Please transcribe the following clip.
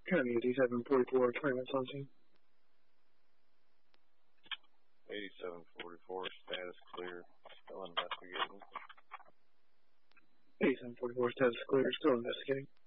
County 8744, 20 minutes on scene. 8744, status clear, still investigating. 8744, status clear, still investigating.